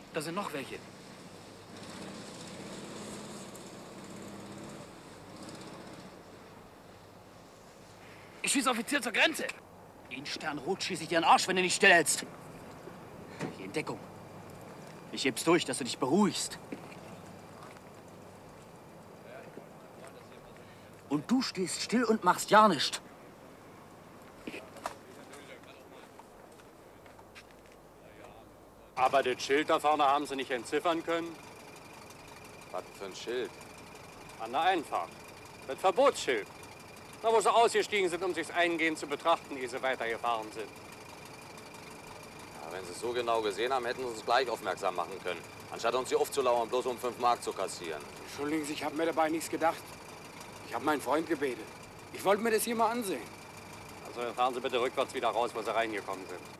Da sind noch welche. Ich schieße Offizier zur Grenze. In Sternrot schieße ich dir in den Arsch, wenn du nicht stillhältst. Hier in Deckung. Ich heb's durch, dass du dich beruhigst. Und du stehst still und machst ja nichts. Aber das Schild da vorne haben Sie nicht entziffern können? Was denn für ein Schild? An der Einfahrt. Das Verbotsschild. Da, wo Sie ausgestiegen sind, um sich's eingehend zu betrachten, ehe Sie weitergefahren sind. Ja, wenn Sie es so genau gesehen haben, hätten Sie uns gleich aufmerksam machen können. Anstatt uns hier aufzulauern, bloß um 5 Mark zu kassieren. Entschuldigen Sie, ich habe mir dabei nichts gedacht. Ich habe meinen Freund gebetet. Ich wollte mir das hier mal ansehen. Also dann fahren Sie bitte rückwärts wieder raus, wo Sie reingekommen sind.